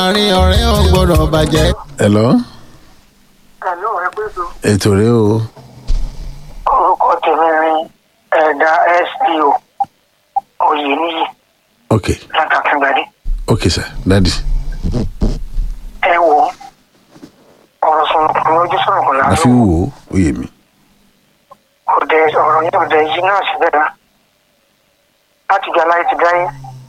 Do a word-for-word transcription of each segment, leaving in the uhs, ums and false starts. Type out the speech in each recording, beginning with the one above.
àárín ọ̀rẹ́ ò gbọ́dọ̀ bàjẹ́. Hello. Hello, ẹ pé so. Ètò rẹ o. Orúkọ tèmi ni ẹ̀dá S P O Oyèníyì. Ok. Látàkíngbadé. Ok sir, daddy. Ẹ wo ọ̀rọ̀ sọ̀rọ̀kùnrin ojú sọ̀rọ̀kùn A fi láàárọ̀. wò ó, ó yé mi. Òde ọ̀rọ̀ yẹn òde yìí náà síbẹ̀ náà. Láti gba láì ti dáyé.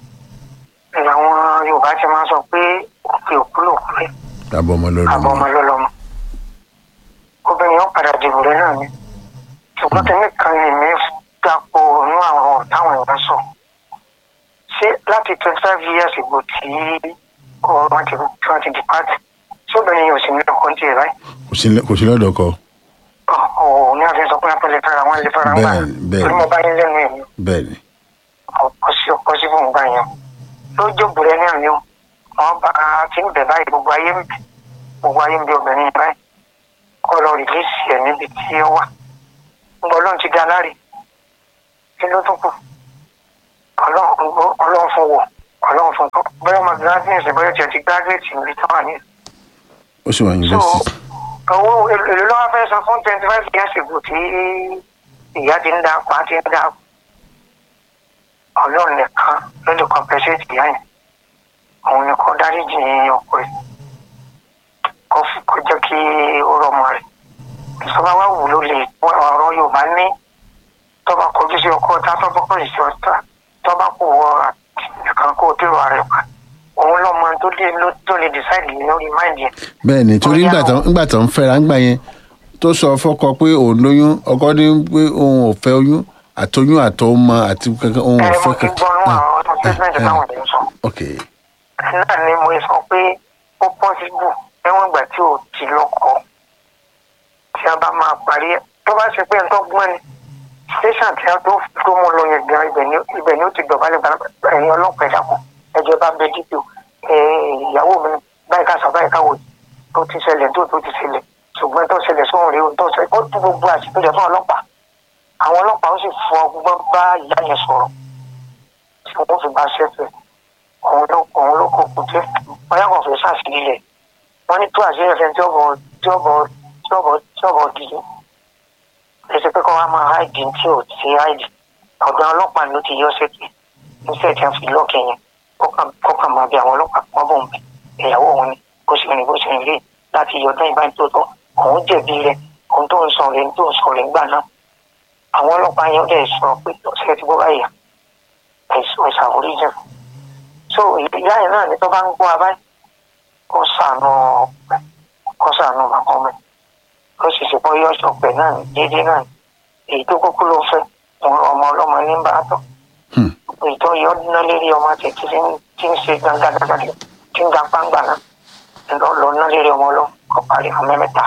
Làwọn Yorùbá ti máa ń sọ pé òkè òkú lòkú rẹ̀. Àbọ̀ ọmọ lọ́dún. Àbọ̀ ọmọ lọ́lọ́mọ. Obìnrin yóò padà dìbò rẹ̀ náà ni. Ṣùgbọ́n tẹ̀mí kan ní mi dàpọ̀ nínú àwọn ọ̀rọ̀ táwọn èèyàn sọ. Ṣé láti twenty five years ago tí wọ́n ti wọ́n ti depart, ṣé obìnrin yóò sì ní ọkọ ní tiẹ̀ báyìí? Kò sí lọ́dọ̀ kọ. Ọ̀ ní àfi sọ pé wọ́n lè fẹ́ra wọn lè fẹ́ra wọn gbà. Bẹ́ẹ̀ni, bẹ́ẹ̀ni. Torí mo bá yín lẹ́nu ẹ̀mí. Bẹ́ẹ̀ni. Ọkọ sí ọkọ sí fún nǹkan yẹn. Lójó bùrẹ́ náà ni wọ́n bá ti ń bẹ̀ báyìí gbogbo ayé ń bẹ̀. Gbogbo ayé ń bẹ obìnrin yẹn báyìí. Kọ́ lọ rìlíìsì ẹ̀ níbi tí ó wà. Ngbọ́ Ọlọ́run ti dá láre. Kí ló tún kù? Ọlọ́run fún wọ̀. Ọlọ́run fún kọ́. Bẹ́ẹ̀ ọmọ gíráfíìsì bẹ́ẹ̀ tiẹ̀ ti gíráfíìsì níbi tí wọ́n wà ní. Ó sì wà yunifásitì. Owó èlò lọ́wọ́ fẹ́ san fún twenty five years ago tí ìyá ti ń dá pa ti ń dá. Ọlọ́run nìkan ló lè compensate ìyá yẹn. Òun ni kò dáríjì ọkọ rẹ̀. Kò jẹ́ kí ó rọmọ rẹ̀. Ìsọba wa wù ló lè ọ̀rọ̀ Yorùbá ní tọ́ba kojú sí ọkọ ọ̀tá tọ́ba kojú sí ọ̀tá tọ́ba kò wọ àtìkàn kó tèrò ààrẹ pa. Òun lọ́mọ tó lè tó lè decide lórí mind yẹn. Bẹ́ẹ̀ni, torí ńgbà tó ń fẹ́ra ńgbà yẹn tó sọ fọ́kọ pé òun lóyún, ọkọ ní pé òun ò fẹ́ oyún àtoyún àtọmọ àti kankan òun ò fẹ́ kankan. Ẹ mo ti gbọ́ nínú àwọn ọdún statement táwọn ènìyàn sọ. Ok. Náà ni mo sọ pé ó possible ẹ̀wọ̀n ìgbà tí ò ti lọ́kọ tí a bá máa parí ẹ̀ tó bá ṣe pé ẹ̀ ń tọ́gbọ́n ni station tí a tó tó mú lọ yẹn gan ibẹ̀ ni ó ti dọ̀bálẹ̀ ẹ̀yìn ọlọ́pàá ẹ̀dàkùn ẹ̀jẹ̀ bá bẹ dípò ìyàwó mi báyìí ká sọ báyìí ká wò tó ti ṣẹlẹ̀ tó tó ti ṣẹlẹ̀ ṣùgbọ́n tó ṣẹlẹ̀ sóhun rèé tó ṣẹlẹ̀ ó tún gbogbo àṣìpéjọ fún ọlọ́pàá àwọn ọlọ́pàá ó sì fọ ọgbọ́n bá ìyá yẹn sọ̀rọ̀ tí wọ́n fi bá ṣẹ́fẹ̀ òun ló òun ló kó kù jẹ́ bóyá kò fẹ́ ṣàṣìlì rẹ̀ wọ́n ní tó àṣírí ẹ̀fẹ̀ tí ọ̀bọ̀ tí ọ̀bọ̀ tí ọ̀bọ̀ tí ọ̀bọ̀ dìde ẹsẹ̀ pé kọ́ wa máa háìdì tí ò ti háìdì ọ̀dọ̀ ọlọ́pàá ló ti yọ ṣètì níṣẹ́ tí a fi lọ́ọ̀kẹ́ yẹn kọ́kàn máa bí àwọn ọlọ́pàá wọ́n bọ̀ ń bẹ̀ ìyàwó òun ni bó ṣe rìn bó ṣe rìn rí láti yọ ọdún ìbáyìí tó tọ́ òun jẹ̀bi rẹ̀ òun tó ń sọ rẹ̀ tó ń sọ rẹ̀ gbà náà àwọn ọlọ́pàá yẹn dẹ̀ sọ pé ọ̀sẹ̀ tí bó bá yà ẹ̀sùn ìṣàforíjì so ìyá yẹn náà ní tó bá ń gbọ́ abáyé kó sànù kó sànù bàbá mi ó sì ṣe bọ́ yọ̀ọ̀ṣọ̀ pẹ̀ náà déédéé náà èyí tó kúkú ló fẹ́ ọmọ ọlọ́mọ ní bá tọ̀ èyí tó yọ ọ́ ná lérí ọmọ àti tí ń ṣe gàgàgàgà tí ń ga pàǹgbà náà lọ lọ ná lérí ọmọ ọlọ́mọ kọ parí ọmọ mẹ́ta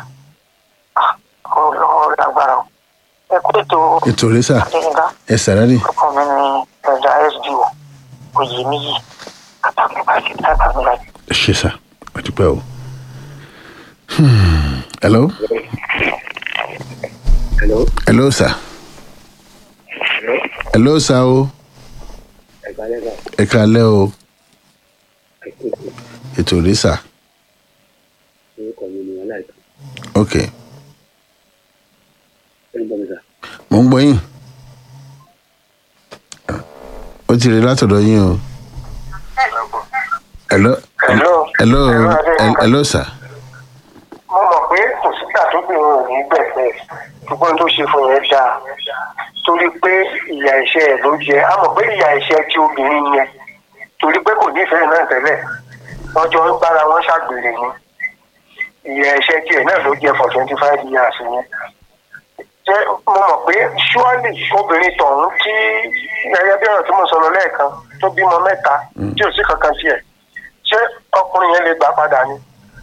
ó lọ lágbára ẹ kó ètò ètò rẹ sà ẹ sàrárì. ọkọ mi ní ẹ̀dá S D O Oyèníyì àtàkùnbáyé àtàkùnbáyé. ẹ ṣe sà ó ti pẹ́ o. hello. hello. hello sà. hello. hello sà o. ẹ kálẹ́ sà. ẹ kálẹ́ o. ètò rẹ sà. orúkọ mi ni aláìsàn. ok. ẹ ń gbọ́ mi sà. mo ń gbọ́ yín. ó ti rí látọ̀dọ̀ yín o. hello. hello. hello. hello sà. mo mọ̀ pé kò sígbà tó bẹ̀rẹ̀ òní gbẹ̀gbẹ̀ ṣùgbọ́n tó ṣe fún yẹn dáa torí pé ìyà ẹ̀ṣẹ̀ ẹ̀ ló jẹ́ a mọ̀ pé ìyà ẹ̀ṣẹ̀ tí obìnrin yẹn torí pé kò nífẹ̀ẹ́ náà tẹ́lẹ̀ wọ́n jọ ń bára wọn ṣàgbèrè ni ìyà ẹ̀ṣẹ̀ tiẹ̀ náà ló jẹ́ for twenty five years yẹn jẹ́ mo mọ̀ pé ṣúọ́lì obìnrin tọ̀hún tí ẹyẹ bí ọ̀rọ̀ tí mo sọ̀rọ̀ lẹ́ẹ̀kan tó bímọ mẹ́ta tí ò sí kankan tiẹ̀ ṣé ọkùnrin yẹn lè gbà padà ni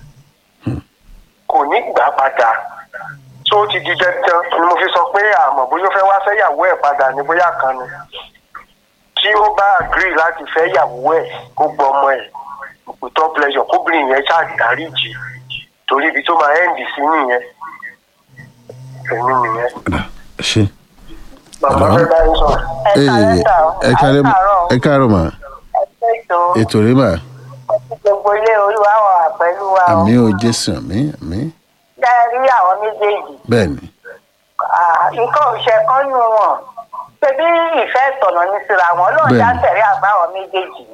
kò ní gbà padà tó ti di dandan ni mo fi sọ pé àmọ́ bóyá ó fẹ́ wá fẹ́ yàwó ẹ̀ padà ní bóyá kan ni tí ó bá agree láti fẹ́ yàwó ẹ̀ kó gbọ́ ọmọ ẹ̀ without pleasure kóbìnrin yẹn ṣàdáríjì torí ibi tó máa end sí nìyẹn èmi nìyẹn. ṣe. bàbá fẹ́ bá yín sọ̀rọ̀. ẹ káàárọ̀ ẹ káàárọ̀ mà. ètò rẹ mà. gbogbo ilé olúwa wà pẹ̀lú wa o. àmì ò jésù àmì àmì. ṣé ẹ rí àwọn méjèèjì? bẹ́ẹ̀ ni. nǹkan òṣè kan nù wọn ṣe bí ìfẹ́ ìtọ̀nà ní síra wọn lóun já tẹ̀lé àgbà àwọn méjèèjì.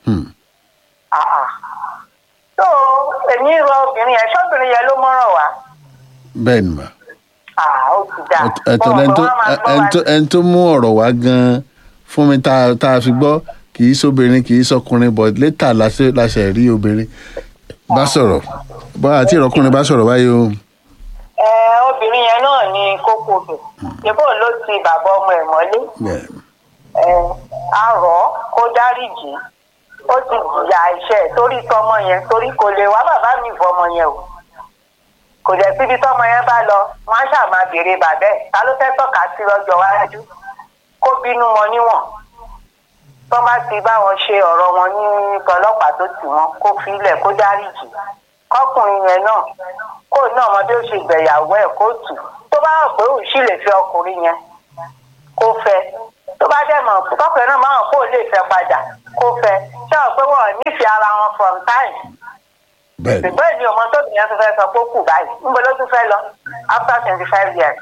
tó èmi rọ obìnrin yẹn ṣọ́bìnrin yẹn ló mọ́ràn wá. bẹ́ẹ̀ ni mà. ó ti dà ẹ̀tọ́ ẹni tó mú ọ̀rọ̀ wá gan-an fún mi tá a fi gbọ́ kì í sóbìnrin kì í sọkùnrin but later láṣẹ rí obìnrin bá sọ̀rọ̀ bá àti ìrọ̀kùnrin bá sọ̀rọ̀ báyìí o. ẹ obìnrin yẹn náà ní kókó bẹ̀ ṣébó ló ti bàbá ọmọ ẹ̀ mọ́lé ẹ àrọ̀ kó dáríjì ó ti jìyà iṣẹ́ torí tọmọ yẹn torí kò lè wá bàbá mi fọmọ yẹn o kò dẹ̀ síbi tọmọ yẹn bá lọ wọ́n á ṣàmà béèrè bàbẹ́ ta ló fẹ́ tọ́ka sí lọ́jọ́ wájú kó bínú wọn níwọ̀n tó bá ti bá wọn ṣe ọ̀rọ̀ wọn ní ọlọ́pàá tó tì wọ́n kó filẹ̀ kó dáríjì kọkùnrin yẹn náà kó náà mọ bí ó ṣe gbẹ̀yàwó ẹ̀ kó tù tó bá rò pé òun sì lè fẹ́ ọkùnrin yẹn kó fẹ́ tó bá dẹ̀ mọ̀ kọkùnrin náà máa hàn kó lè fẹ́ padà kó fẹ́ ṣé wọn pé wọn nífẹ̀ẹ́ ara wọn from time ṣùgbọ́n èmi ò mọ tóbi yẹn tó fẹ́ sọ pé ó kù báyìí níbo ló tún fẹ́ lọ after twenty five years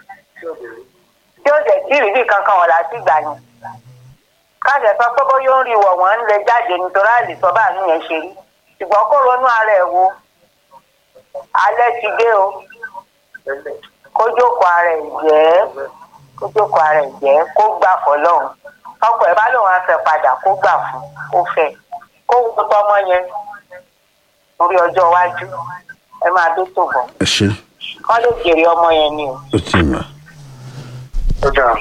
tí ó jẹ́ tí ìrírí kankan wọ̀ láti gbà yẹn káṣẹ sọ pé bóyá ó ń rí wọ̀ wọ́n ń lè jáde nítorí àlè sọ bá àánú yẹn ṣe rí ṣùgbọ́n kó ronú ara ẹ̀ wo alẹ́ ti dé o kó jókòó ara ẹ̀ jẹ́ kó jókòó ara ẹ̀ jẹ́ kó gbà fọlọ́run ọkọ ẹ̀ bá lòun á fẹ́ padà kó gbà fún kó fẹ́ kó wo tọmọ yẹn lórí ọjọ́ iwájú ẹ máa dé tó bọ̀ kọ́ lè jèrè ọmọ yẹn ni o. ó ti mà. ó dáa.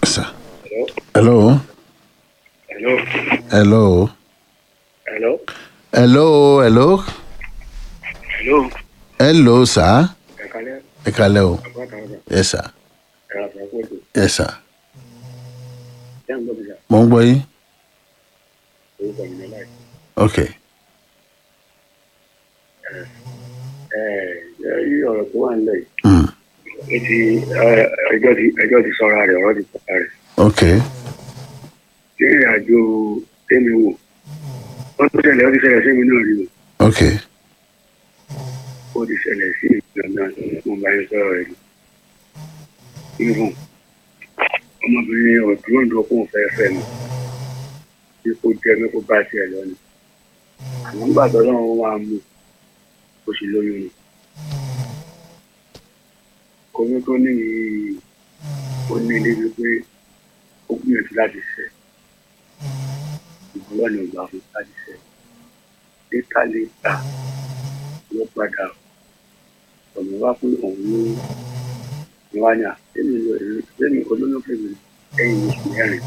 hello. Hello. Hello. Hello. Hello, hello. Hello. Hello, sir. Ẹ kálẹ́. Ẹ kálẹ́ o. Yes, sir. Ẹ ra fún ọkọ̀ Yes, sir. Ṣé ń gbọ́ mi sà? Mo ń gbọ́ yín. Orúkọ mi ní láì. Okay. Ẹ ẹ yí ọ̀rọ̀ tó wà nílẹ̀ yìí. Mm. Ó ti ẹjọ́ ti ẹjọ́ ti sọra rẹ̀ ọ̀rọ̀ ti pàpà rẹ̀. Okay. Ṣé ìrìn àjò tèmi wò? Wọ́n tó ṣẹlẹ̀ ó ti ṣẹlẹ̀ sí mi náà rí o. Okay. Ó ti ṣẹlẹ̀ sí ìgbàgbà mo bá yín sọ̀rọ̀ rẹ̀. Ìfún ọmọbìnrin ọ̀dúró ń dọ́kùn fẹ́ẹ́fẹ́ mi. Bí kò jẹ́ mi kó bá tiẹ̀ lọ ni. Àmọ́ ń gbàgbọ́ lọ́wọ́ wa mú o sì lóyún ni. Oyún tó ní yìí ó ní ilé wípé ó gbìyànjú láti ṣe. Ìgbọ́lọ́ ni ògbà fún láti ṣe. Létà létà ló padà ọ̀nà wá pé òun ló ń wáyà lẹ́nu olóyún fèmí lẹ́yìn oṣù mẹ́rin.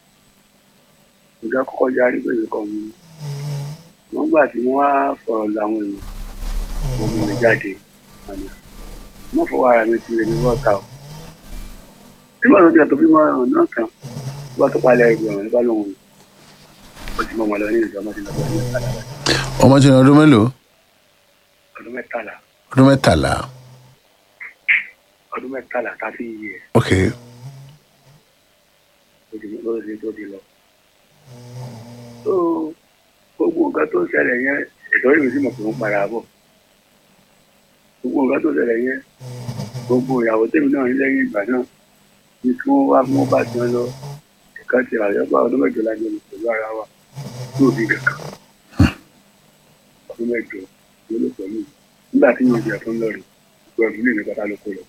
Ìgbà kọ́kọ́ járí pé nǹkan mi. Wọ́n gbà tí wọ́n wá fọ̀rọ̀ láwọn èèyàn. Wọ́n mú mi jáde. Wọ́n fọwọ́ ara mi ti rẹ̀ ní wọ́ọ̀ta o. Tí wọ́n lọ sí àtọ́bí mọ́ ọ̀rọ̀ náà kan, wọ́n tó palẹ̀ ẹgbẹ̀ ọ̀rọ̀ nípa lóhun. Ó ti mọ ọmọ lọ ní ìjọ ọmọ ti lọ bọ́ ọdún mẹ́tàlá. Ọmọ ti ní ọdún mélòó? Ọdún mẹ́tàlá. Ọdún mẹ́tàlá. Ọdún mẹ́tàlá thirty years. Okay. Ó ti lọ sí tó ti lọ. Tó gbogbo nǹkan tó ṣẹlẹ̀ yẹn, ìtọ́jú mi sì mọ̀ pé ó ń padà bọ̀. Gbogbo nǹkan tó ṣẹlẹ̀ yẹn, gbogbo ìyàwó tèmi náà ní lẹ́yìn ìgbà náà ní kí wọ́n wá mọ́ bá tiwọn lọ ẹ̀ka ti àyọ́gbà ọdún mẹ́jọ lájọ ní pẹ̀lú ara wa ní òbí kankan. Ọdún mẹ́jọ ló ló pẹ̀lú nígbà tí yóò jẹ́ fún lọ́rùn gbẹ̀rù ní ìlú pátá ló kó lọ.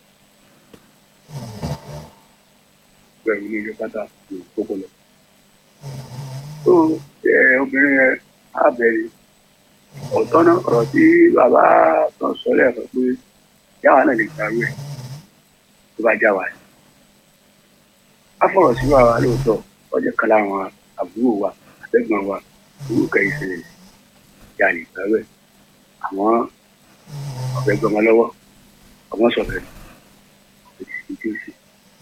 Gbẹ̀rù ní ìlú pátá ló kó lọ. Tó obìnrin yẹn á bẹ̀rẹ̀ ọ̀tọ́ náà ọ̀rọ̀ tí bàbá kan sọ lẹ́ẹ̀kan pé yàrá náà lè gbàrú ẹ̀ tó bá já wa. A fọ̀rọ̀ sí wa lóòótọ́ ọjọ́ kan láwọn àbúrò wa àtẹ̀gbọ́n wa orúkọ ìṣẹ̀lẹ̀ ìyá lè gbàrú ẹ̀. Àwọn ọ̀fẹ́ gbọmọ lọ́wọ́ ọmọ sọ̀rọ̀ ẹ̀ ọ̀fẹ́ tí ó sì.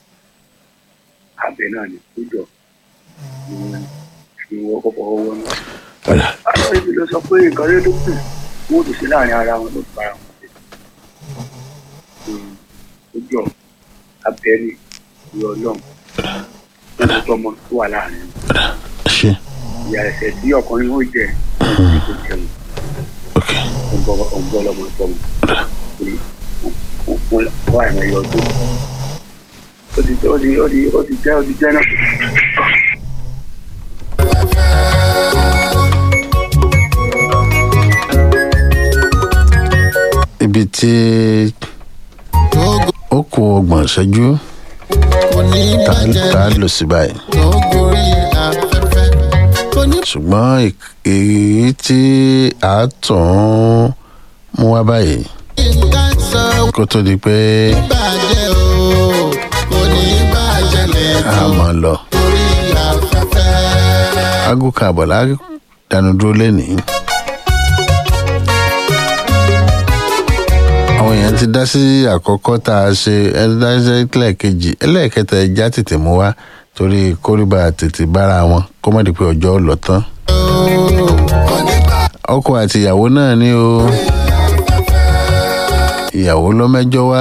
Abẹ náà ni ó jọ ní wọ́n kọ́kọ́ wọ́n náà. Àwọn ibi ló sọ pé nǹkan rí ló kù wọ́n ti ṣe láàrin ara wọn ló bára wọn ṣe. Ó jọ abẹ́rẹ́ ìlú ọlọ́run ló tó ọmọ tó wà láàrin. Ìyá ẹ̀ṣẹ̀ tí ọkùnrin ó jẹ ní kò jẹun ọgbọ́n ọgbọ́n lọ́mọ ìfọ̀mù wọ́n àìmọ̀ ẹ̀yọ ọdún ó ti ó ti ó ti ó ti jẹ́ ó ti jẹ́ náà. ibi tí ó kù ọgbọ̀n ìṣẹ́jú tá a lò sí báyìí ṣùgbọ́n èyí tí a tún mú wá báyìí kó tó di pé a máa lọ aago kààbọ̀ ládàánu dúró lénìí. àwọn èèyàn ti dá sí àkọ́kọ́ tá a ṣe ẹ̀dáṣẹ́ ẹlẹ́ẹ̀kejì ẹlẹ́ẹ̀kẹta ẹja tètè mú wá torí kórìbà tètè bára wọn kó má di pé ọjọ́ lọ tán. ọkọ àti ìyàwó náà ni o ìyàwó ló mẹ́jọ wá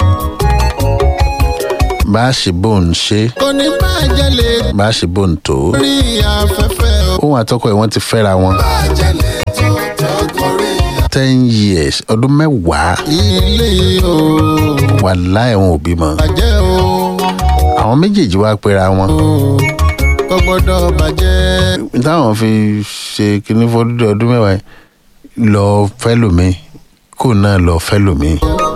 bá a ṣe bóun ṣe bá a ṣe bóun tó òun àtọkọ ẹ̀ wọ́n ti fẹ́ra wọn ten years ọdún mẹ́wàá wàláhì wọn ò bímọ àwọn méjèèjì wá pera wọn táwọn fi ṣe kinní fọdún ọdún mẹ́wàá lọ fẹ́ lómi kó náà lọ fẹ́ lómi.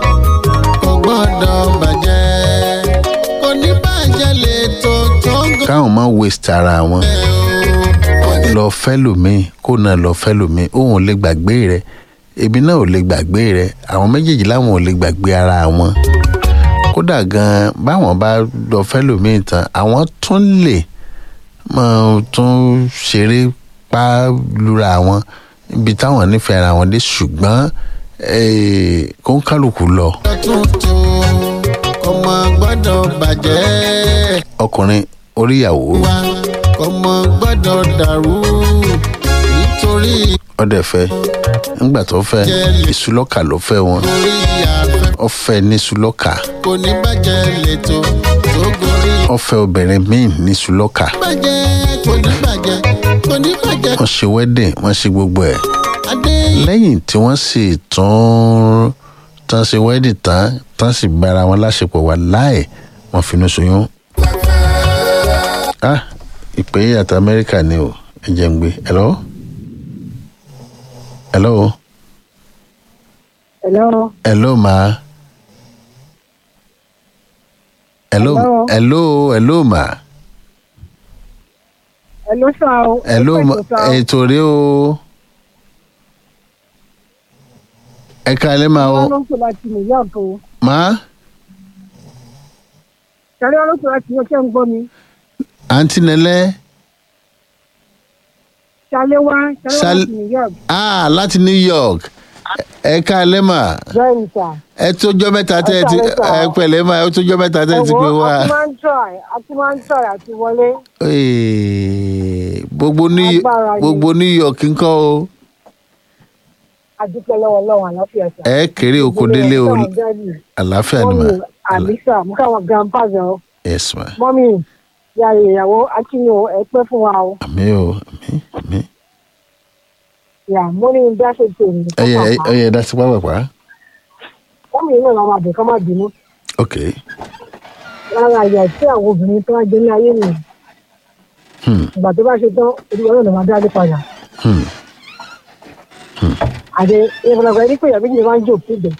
káwọn máa waste ara wọn lọ fẹ́ lómi kó náà lọ fẹ́ lómi òun ò lè gbàgbé rẹ̀ ebi náà ò lè gbàgbé rẹ̀ àwọn méjèèjì láwọn ò lè gbàgbé ara wọn kódà gan báwọn bá lọ fẹ́ lómi tán àwọn tún lè máa tún ṣeré pa lura wọn ibi táwọn nífẹ̀ẹ́ ara wọn dé ṣùgbọ́n kó ń kálukú lọ. ọmọ gbọ́dọ̀ bàjẹ́. ọkùnrin orí ìyàwó. ọmọ gbọ́dọ̀ dàrú nítorí. ọdẹ fẹ́ ńgbà tó fẹ́ ìṣúlọ́kà ló fẹ́ wọn ọfẹ́ ní ìṣúlọ́kà. kò ní bàjẹ́ lẹ́tọ̀ tó gorí. ọfẹ́ obìnrin míì ní ìṣúlọ́kà. bàjẹ́ kò ní bàjẹ́ kò ní bàjẹ́. wọ́n ṣe wedding wọ́n ṣe gbogbo ẹ̀ lẹ́yìn tí wọ́n sì tún tán ṣe wedding tán tán sì bára wọn láṣepọ̀ wà láì wọ́n finú ṣoyún. ah ìpè àti amẹ́ríkà ni o ẹ jẹ́ ń gbé hello. hello. hello. hello ma. hello hello hello, hello ma. hello sir o. hello ma ètò rẹ o. ẹ káalẹ́ máa o. ṣẹlẹ̀ ọlọ́sọ̀ láti new york o. ma. ṣẹlẹ̀ ọlọ́sọ̀ láti new york ṣe ń gbọ́ mi. àǹtí nẹlẹ́. ṣẹlẹ̀ wá ṣẹlẹ̀ láti new york. ah láti new york ẹ káalẹ́ mà. bẹ́ẹ̀ni sà. ẹ tójọ́ mẹ́ta tẹ́ ẹ ti ẹ pẹ̀lẹ́ mà ẹ tójọ́ mẹ́ta tẹ́ ẹ ti pé wá. a ti máa ń try a ti máa ń try àti wọlé. gbogbo new gbogbo new york ńkọ́ o. adúpẹ́ lọ́wọ́ lọ́wọ́ àlàáfíà sà. ẹ kéré oko délé o àlàáfíà ni mà. àmísà mú káwọn grandpa jọ. yes ma. mọ́mí ìyá ìyàwó akínyìn ẹ pẹ́ fún wa o. àmín o àmín àmín. yà mo ní bí a ṣe ṣe ní. ẹyẹ ẹyẹ dá sí pápápá. mọ́mí náà làwọn àbẹ̀ kọ́ máa bínú. ok. lára àyà tí àwọn obìnrin tó wá jẹ ní ayé nìyẹn. ìgbà tó bá ṣe tán olúwa náà ló máa dá lé padà. àti ìfọ̀nàgbà ẹni pé ìyá méjì ni máa ń jò kú bẹ̀.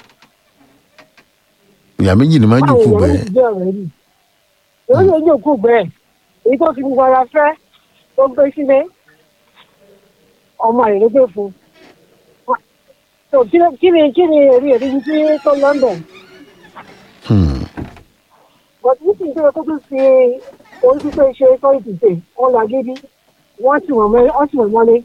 ìyá méjì ni máa ń jò kú bẹ́ẹ̀. ìyá méjì jò kú bẹ́ẹ̀ èyí tó fi gbogbo ara fẹ́ tó gbé sílé ọmọ rẹ̀ ló gbé fún un. kí ni kí ni èrè èrè yìí tí tó london. bọ̀dé ní kí n tó yẹ kó tún fi orí pípé ṣe sọ́yìn tìṣe wọn là gidi wọ́n sì wọ́n mọ́lé.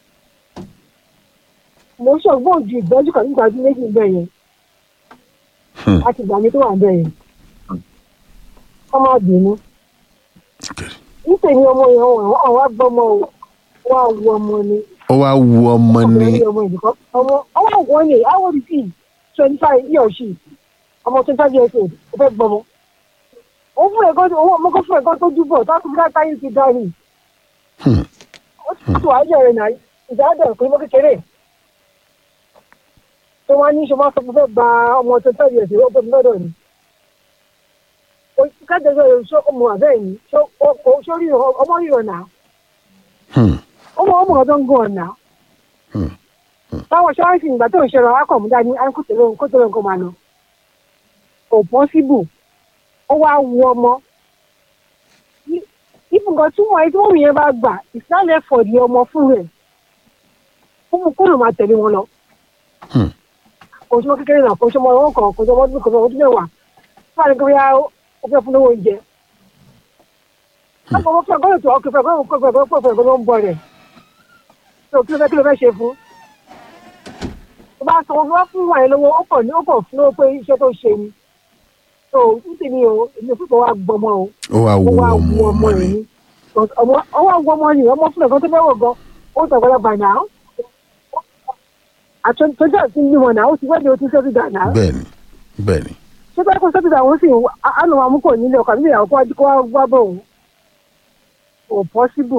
mo ṣọgbọ́n ju ìgbẹ́jú kan nígbà tí méjì bẹ̀ yẹn láti gbà mí tó wà bẹ̀ yẹn kọ́ máa bínú. nítorí ọmọ yẹn wọ́n wá gbọ́mọ o wọ́n á wu ọmọ ni. ó wá wu ọmọ ni. ọmọ ọmọ ògùn ni how old is he twenty five he or she ọmọ twenty five years old ó fẹ́ gbọ́mọ. ó fún ẹ̀gọ́ owó ọmọ kó fún ẹ̀gọ́ tó dúbọ̀ táàkùn bí láti táyé ti dá yìí. ó ti tún àìjọ rẹ̀ náà ìjà àdọ̀ pé mọ́ kékeré. wọ́n ní ṣe máa sọ fún fẹ́ gba ọmọ tó tẹ̀lé ẹ̀sìn ó gbọ́dọ̀ lọ́dọ̀ ni. kájọjọ ṣó ọmọ àbẹ́ yìí ṣó rí ọmọ rí ọ̀nà. ọmọ ọmọ ọdún ń gún ọ̀nà. báwọn ṣọ́ọ́ṣì ìgbà tó ń ṣe ọ̀rọ̀ akọ̀mú dání kótóló nǹkan máa lọ. kò pọ́síbù ó wá wu ọmọ. ìfúngàn túmọ̀ ẹ tí wọ́n yẹn bá gbà ìsàlẹ̀ fọ̀dì ọmọ fún rẹ̀ kó ló máa tẹ̀lé wọn lọ. kò sọmọ kékeré náà kò sọmọ ọwọ́ kan kò sọmọ ọdún kò sọmọ ọdún mẹ́wàá fún àdéhùn bóyá ó fẹ́ fún lówó oúnjẹ. ọkọ̀ fún ẹ̀gbọ́n ètò ọkọ̀ fún ẹ̀gbọ́n fún ẹ̀gbọ́n fún ẹ̀gbọ́n ló ń bọ̀ rẹ̀. tó kí ló fẹ́ kí ló fẹ́ ṣe fún. tó bá sọ wọn fún wọn lówó ó kọ̀ ní ó kọ̀ fún lówó pé iṣẹ́ tó ṣe ni. tó nítorí ni o èmi ò fún wa gbọmọ o. ó wá wu ọmọ rẹ ni. ó wá wu ọmọ ni ọmọ fún ẹ̀gbọ́n tó fẹ́ wọ̀ gan ó tàgbọ́dọ̀ bà náà àtúntò àti mímọ náà ó ti wẹ́ẹ̀dì ó ti sẹ́tù dà náà. bẹ́ẹ̀ni bẹ́ẹ̀ni. ṣé bẹ́ẹ̀ kó sẹ́tù dà wọ́n sì àánú wa mú kò nílé ọkọ̀ nílé àwọn kó wá wá bọ̀ òun. ò pọ́síbù.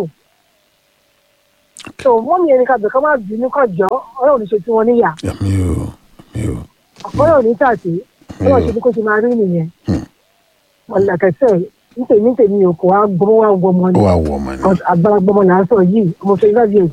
tó mọ́mí ẹni ká bẹ̀ká má bínú kàn jọ ọlọ́run ní ṣe tí wọ́n níyà. mi ò mi ò. ọlọ́run ní tàṣí ọlọ́run ṣe bí kò ṣe máa rí nìyẹn. ọ̀làkẹ́sẹ̀ nítèmi nítèmi ò kò wá gbọmọ wá gbọmọ ni. ó wá wọ ọmọ ni. àgbàlagbọmọ là ń sọ yìí ọmọ fẹ́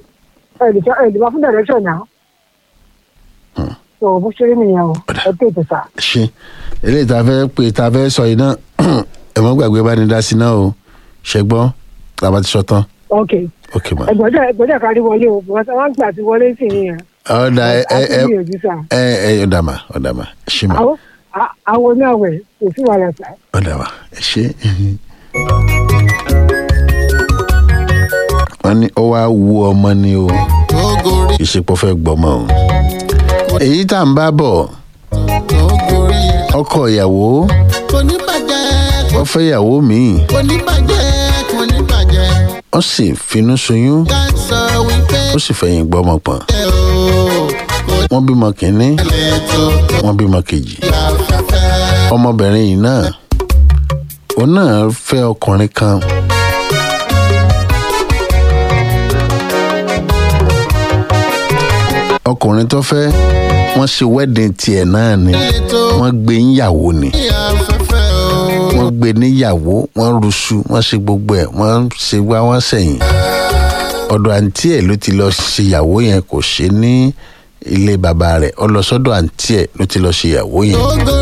so bó ṣe rí nìyẹn o ẹ pé ètò sá. ṣe eléyìí tá a fẹ́ pé tá a fẹ́ sọ yìí náà ẹ mọ́ gbàgbé bá ní dá sí náà o ṣe gbọ́ tá a bá ti sọ tán. ok ok ma. ẹgbọ́dọ̀ ẹgbọ́dọ̀ kárí wọlé o bùrọ̀ sọ wọ́n gbà tí wọlé sí yẹn. ọ̀dà ẹ ẹ ẹ ẹ ọ̀dà mà ọ̀dà mà ṣe mà. àwọn náà wẹ̀ kò sí wàhálà sá. ọ̀dà mà ẹ ṣe. wọ́n ní ó wá wu ọmọ ni o ìṣepọ̀ fẹ́ gbọ́mọ o. èyí tá à ń bá bọ̀ ọkọ ìyàwó wọ́n fẹ́ ìyàwó míì ó sì finú ṣoyún ó sì fẹ̀yìn gbọ́mọ pọ̀n wọ́n bímọ kínní wọ́n bímọ kejì ọmọbìnrin yìí náà òun náà fẹ́ ọkùnrin kan. ọkùnrin tó fẹ́ wọ́n ṣe wedding tiẹ̀ náà ni wọ́n gbé níyàwó ni wọ́n gbé níyàwó wọ́n rúṣu wọ́n ṣe gbogbo ẹ̀ wọ́n ṣe wá wọ́n sẹ̀yìn ọ̀dọ̀ àǹtí ẹ̀ ló ti lọ ṣe ìyàwó yẹn kò ṣe ní ilé bàbá rẹ̀ ó lọ sọ́dọ̀ àǹtí ẹ̀ ló ti lọ ṣe ìyàwó yẹn.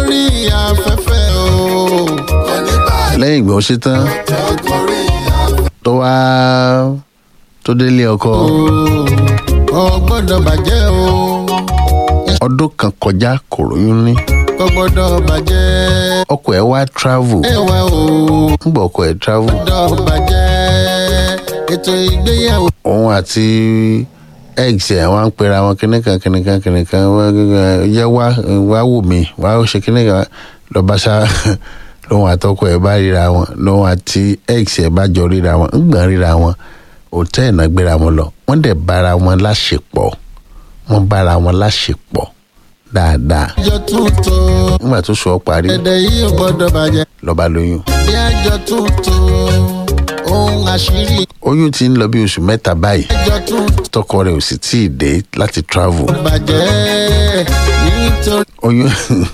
lẹ́yìn ìgbà ó ṣe tán tó wá tó délé ọkọ. Ó gbọ́dọ̀ bàjẹ́ o. ọdún kan kọjá kò lóyún ní. Ó gbọ́dọ̀ bàjẹ́. ọkọ ẹ̀ wá travel. ẹ wá o. ń bọ̀ ọkọ ẹ̀ travel. Ó gbọ́dọ̀ bàjẹ́. ètò ìgbéyàwó. òun àti eggs ẹ̀ wọ́n ń pera wọn kìnìkan kìnìkan kìnìkan yẹ wá wá wò mí wá ṣe kìnìkan lọ́ba ṣá lóun àtọkọ ẹ̀ bá ríra wọn lóun àti eggs ẹ̀ bá jọ ríra wọn ń gbọ́n ríra wọn òtẹ́ẹ̀ náà gbéra wọn lọ wọ́n dẹ̀ bára wọn láṣepọ̀ wọ́n bára wọn láṣepọ̀ dáadáa. àjọ tuntun. nígbà tó sọ parí. ẹ̀dẹ̀ yìí ò gbọ́dọ̀ bàjẹ́. lọ́ba lóyún. bí àjọ tuntun ohun àṣírí. oyún ti ń lọ bí oṣù mẹ́ta báyìí. àjọ tuntun. tọkọ rẹ̀ ò sì tí ì dé láti travel. bàjẹ́ nítorí. oyún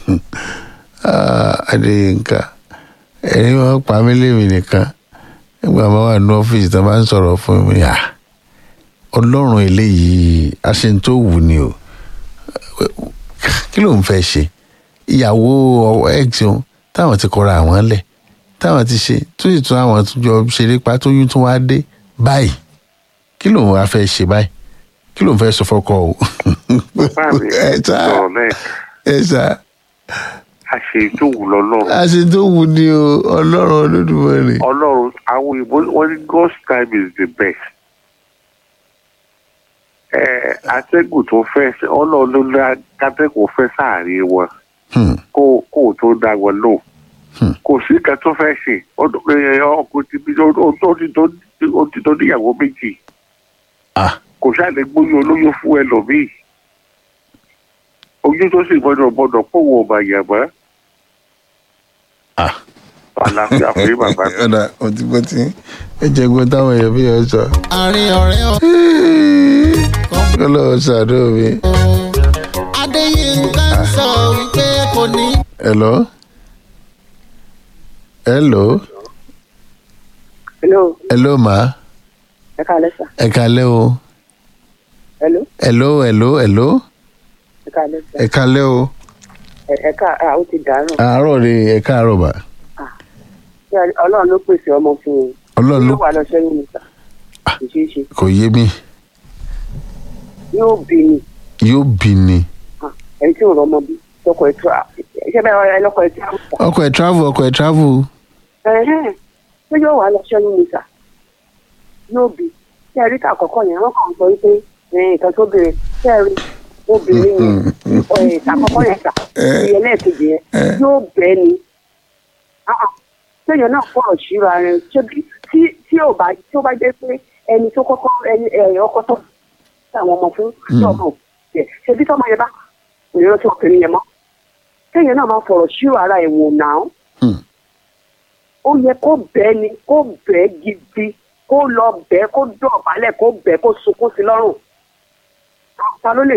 Adéyínká ẹni wọn pa mí lémi nìkan nígbà máa wà ní ọ́fíìsì tó máa ń sọ̀rọ̀ fún mi à ọlọ́run eléyìí aṣe tó wù ni o kí ló ń fẹ́ ṣe ìyàwó ex o táwọn ti kọra àwọn lẹ̀ táwọn ti ṣe tó sì tún àwọn tó jọ ṣeré pa tó yún tó wá dé báyìí kí ló ń wá fẹ́ ṣe báyìí kí ló ń fẹ́ sọ fọ́kọ o. ẹ sá ẹ sá. àṣe tó wù lọ́lọ́run. àṣe tó wù ni o ọlọ́run Olódùmarè. ọlọ́run àwọn òyìnbó wọ́n ní God's time is the best. ẹ atẹ́gùn tó fẹ́ ọlọ́run ló ní atẹ́gùn fẹ́ sáàrin wọn kó kó tó dá wọn lò. kò sí nǹkan tó fẹ́ ṣe ọkùnrin ti bí ó ti tó níyàwó méjì. kò sáà lè gbóyún olóyún fún ẹlòmíì. ojú tó sì gbọ́dọ̀ gbọ́dọ̀ pòwò ọba yàgbá. àlàáfíà fún yín bàbá. ọ̀dà òtíbọ̀tì ẹ jẹ́ gbọ́ táwọn èèyàn bí yẹn sọ. àárín ọ̀rẹ́ ọ̀. kọ́lọ́ ṣàdó mi. Adéyínká. ká sọ wípé kò ní. hello hello hello hello ma ẹ káalẹ́ sà. ẹ kálẹ́ o hello hello hello hello ẹ káalẹ́ sà. ẹ kálẹ́ o ẹ ẹ ká a ó ti dàárọ̀. àárọ̀ ni ẹ káàárọ̀ bá Ṣé ọlọ́run ló pèsè ọmọ fún un. ọlọ́run ló yóò wà lọ sẹ́yìn mi sà. kò ṣeé ṣe. kò yé mi yóò bí ni yóò bí ni ẹni tí ò rọmọ bí tọkọ ẹ tó ṣe bẹ́ẹ̀ ẹ lọ́kọ ẹ tí a ń sà. ọkọ̀ ẹ̀ travel ọkọ̀ ẹ̀ travel ẹ̀hẹ́n ṣé yóò wà lọ sẹ́yìn mi sà. yóò bí ṣé ẹ rí ká àkọ́kọ́ yẹn wọ́n kàn ń sọ wípé nǹkan tó bèrè ṣé ẹ rí obìnrin yẹn ìta àkọ́kọ́ yẹn sà ìyẹn lẹ́ẹ̀kejì yẹn yóò bẹ́ẹ̀ ni ṣéyàn náà fọ̀rọ̀ síra rẹ̀ ṣé bí tí tí ò bá tí ó bá jẹ́ pé ẹni tó kọ́kọ́ ẹni ẹ̀yìn ọkọ tó àwọn ọmọ fún tí ọmọ ẹ̀ ṣe bí tọ́mọ yẹn bá kò ní rántí ọkùnrin yẹn mọ́ ṣéyàn náà máa fọ̀rọ̀ síra ara ẹ̀ wò náà ó yẹ kó bẹ́ẹ̀ ni kó bẹ́ẹ̀ gidi kó lọ bẹ́ẹ̀ kó dọ̀bálẹ̀ kó bẹ́ẹ̀ kó sunkún sí lọ́rùn ta ló lè